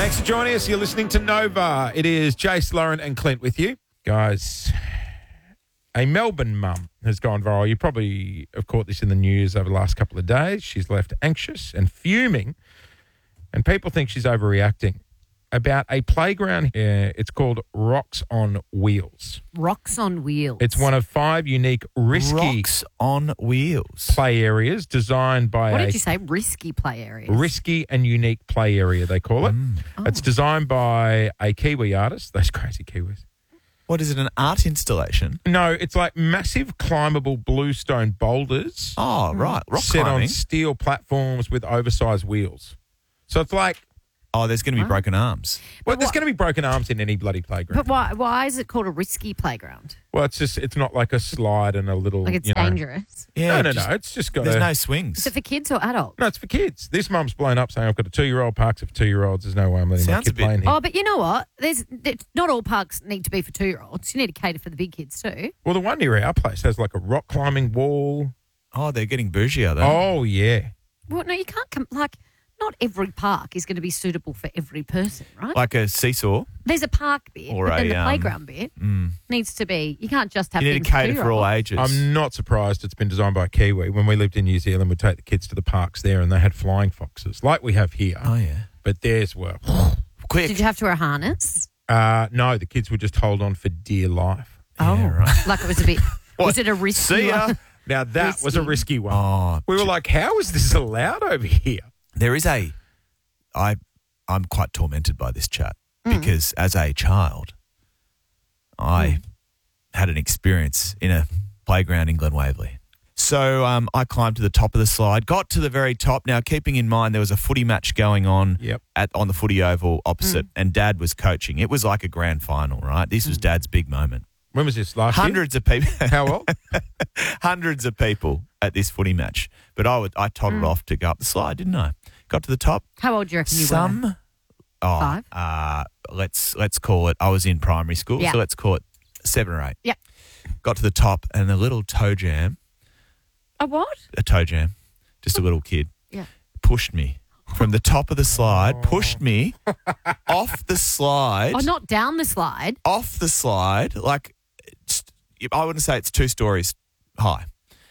Thanks for joining us. You're listening to Nova. It is Jace, Lauren and Clint with you. Guys, a Melbourne mum has gone viral. You probably have caught this in the news over the last couple of days. She's left anxious and fuming, and people think she's overreacting about a playground. It's called Rocks on Wheels. Rocks on Wheels. It's one of 5 unique risky Rocks on Wheels. play areas designed by What did you say? Risky play areas. risky and unique play area, they call it. It's designed by a Kiwi artist. Those crazy Kiwis. What is it, an art installation? No, it's like massive climbable bluestone boulders Oh, right. Rock set climbing. on steel platforms with oversized wheels. So it's like, Oh, there's going to be broken arms. well, there's going to be broken arms in any bloody playground. But why is it called a risky playground? Well, it's not like a slide and a little, Like it's you know. dangerous. Yeah, No. It's just got There's a... no swings. Is it for kids or adults? No, it's for kids. This mum's blown up saying, I've got a 2-year-old, parks for 2-year-olds. There's no way I'm letting my Sounds kid a bit- play in here. Oh, but you know what? Not all parks need to be for 2-year-olds. You need to cater for the big kids too. Well, the one near our place has like a rock climbing wall. Oh, they're getting bougie, are they? Oh, yeah. Well, no, you can't not every park is going to be suitable for every person, right? Like a seesaw. There's a park bit, Or but then a, the playground bit needs to be. You can't just have. You need things to cater for all 2-year-olds. ages. I'm not surprised it's been designed by a Kiwi. When we lived in New Zealand, we'd take the kids to the parks there and they had flying foxes like we have here. Oh, yeah. But theirs were... Quick. Did you have to wear a harness? no, the kids would just hold on for dear life. Yeah, right. Like it was a bit. What? Was it a risky? See ya. one? Now, that was a risky one. Oh, We were like, how is this allowed over here? there is I'm quite tormented by this chat because as a child, I had an experience in a playground in Glen Waverley. So I climbed to the top of the slide, got to the very top. Now, keeping in mind there was a footy match going on Yep. on the footy oval opposite, and Dad was coaching. It was like a grand final, right? This was Dad's big moment. When was this, last year? Hundreds of people. How old? Hundreds of people at this footy match. But I toddled off to go up the slide, didn't I? Got to the top. How old do you reckon you were? 5. Let's call it. I was in primary school, Yeah. so let's call it 7 or 8. Yeah. Got to the top, and a little toe jam, just a little kid, Yeah. pushed me from the top of the slide, pushed me off the slide, Oh, not down the slide. off the slide, like I wouldn't say it's 2 stories high.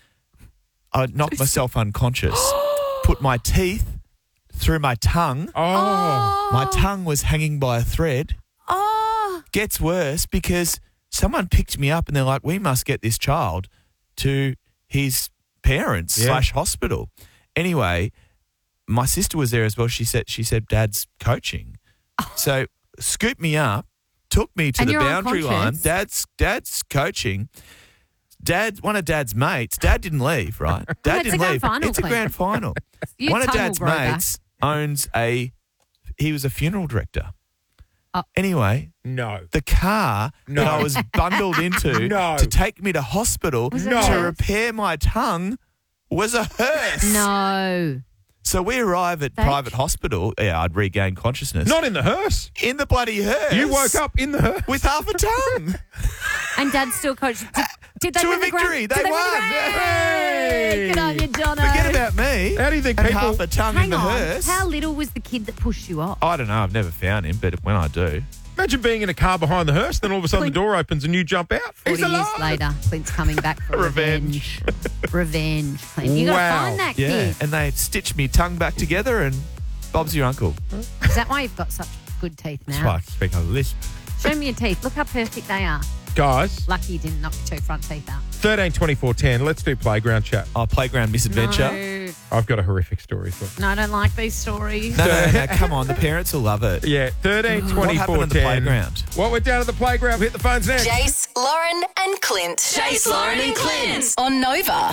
I knocked myself unconscious, put my teeth through my tongue. Oh. My tongue was hanging by a thread. Oh, Gets worse because someone picked me up and they're like, we must get this child to his parents Yeah. / hospital. Anyway, my sister was there as well. She said Dad's coaching. So scooped me up, took me to And the you're boundary line. unconscious? Dad's coaching. One of Dad's mates. Dad didn't leave, right? Dad it's didn't a grand leave. final, It's a Clint. grand final. Your One of tongue will Dad's grow back. mates owns he was a funeral director. Oh. Anyway, No. the car No. that I was bundled into No. to take me to hospital Was it to a hearse? repair my tongue was a hearse. no. So we arrive at Thank- private hospital. Yeah, I'd regained consciousness. Not in the hearse. in the bloody hearse. You woke up in the hearse. with half a tongue. And Dad still coached. Did they To a win the grand- victory. They did win the won. grand- Hey. Good on you, Jono. Forget about me. How do you think and people- half a tongue in Hang the on. hearse? How little was the kid that pushed you off? I don't know. I've never found him, but when I do, Imagine being in a car behind the hearse, then all of a sudden Clint- the door opens and you jump out. 40 He's years alive. later, Clint's coming back for Revenge. Revenge, Clint. You got to Wow. find that yeah. kid. And they stitched me tongue back together, and Bob's your uncle. Is that why you've got such good teeth That's now? why I speak a lisp. Show me your teeth. Look how perfect they are. Guys, Lucky you didn't knock your 2 front teeth out. 13 24 10. Let's do playground chat. Oh, playground misadventure. No, I've got a horrific story for no, I don't like these stories. No, come on. The parents will love it. Yeah, 13 What 24 happened at the 10. playground? What went down at the playground? Hit the phones next. Jace, Lauren, and Clint. Jace, Lauren, and Clint on Nova.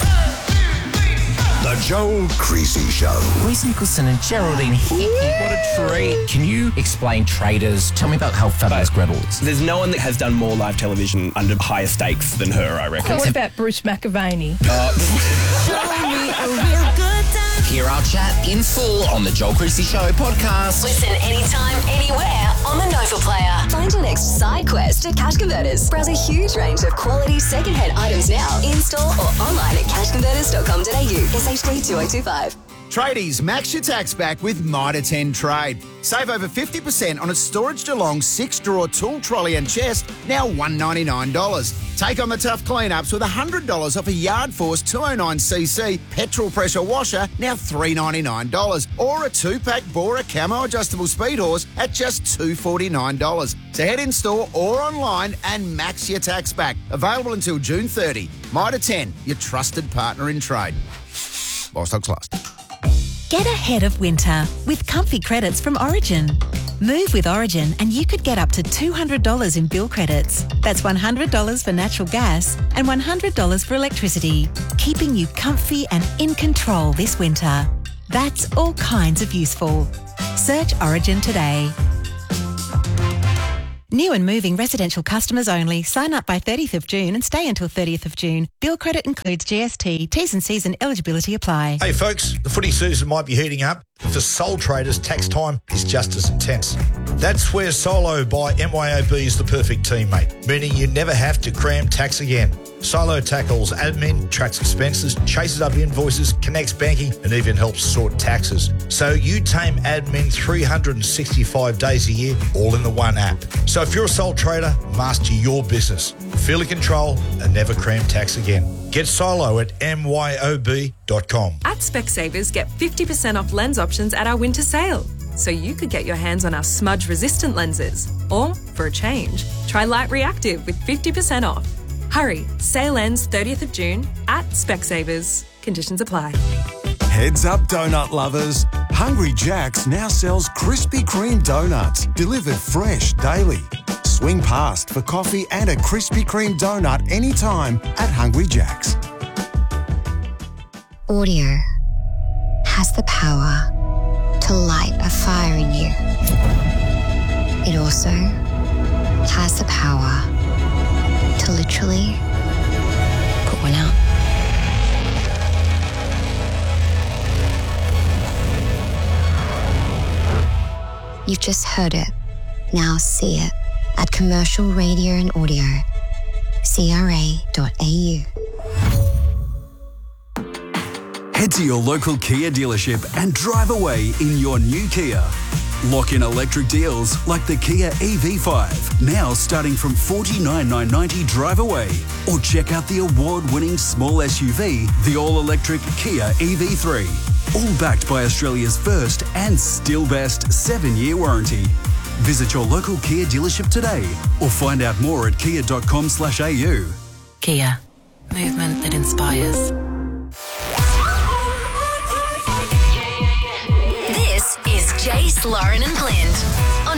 The Joel Creasy Show. Reese Nicholson and Geraldine Hickey. What a treat. Can you explain Traders? Tell me about how fabulous Gretel is. There's no one that has done more live television under higher stakes than her, I reckon. What about Bruce McAvaney? Hear our chat in full on the Joel Creasy Show podcast. Listen anytime, anywhere on the Nova Player. Find your next side quest at Cash Converters. Browse a huge range of quality second-hand items now, in-store or online at cashconverters.com.au. SHD 2025. Tradies, max your tax back with Mitre 10 Trade. Save over 50% on its Storage DeLong 6-drawer tool trolley and chest, now $199. Take on the tough cleanups with $100 off a Yard Force 209cc petrol pressure washer, now $399. Or a 2-pack Bora Camo adjustable speed horse at just $249. So head in store or online and max your tax back. Available until June 30. Mitre 10, your trusted partner in trade. While stocks last. Get ahead of winter with comfy credits from Origin. Move with Origin and you could get up to $200 in bill credits. That's $100 for natural gas and $100 for electricity, keeping you comfy and in control this winter. That's all kinds of useful. Search Origin today. New and moving residential customers only. Sign up by 30th of June and stay until 30th of June. Bill credit includes GST. T's and C's and eligibility apply. Hey folks, the footy season might be heating up. For sole traders, tax time is just as intense. That's where Solo by MYOB is the perfect teammate, meaning you never have to cram tax again. Solo tackles admin, tracks expenses, chases up invoices, connects banking, and even helps sort taxes. So you tame admin 365 days a year, all in the one app. So if you're a sole trader, master your business. Feel in control and never cram tax again. Get Solo at myob.com. At Specsavers, get 50% off lens options at our winter sale. So you could get your hands on our smudge-resistant lenses. Or, for a change, try Light Reactive with 50% off. Hurry, sale ends 30th of June at Specsavers. Conditions apply. Heads up, donut lovers. Hungry Jack's now sells Krispy Kreme donuts, delivered fresh daily. Swing past for coffee and a Krispy Kreme donut anytime at Hungry Jack's. Audio has the power to light a fire in you. It also has the power to literally put one out. You've just heard it. Now see it at Commercial Radio and Audio. CRA.au. Head to your local Kia dealership and drive away in your new Kia. Lock in electric deals like the Kia EV5, now starting from $49,990 drive away. Or check out the award-winning small SUV, the all-electric Kia EV3. All backed by Australia's first and still best 7-year warranty. Visit your local Kia dealership today or find out more at kia.com/au. Kia. Movement that inspires. This is Jace, Lauren and Clint on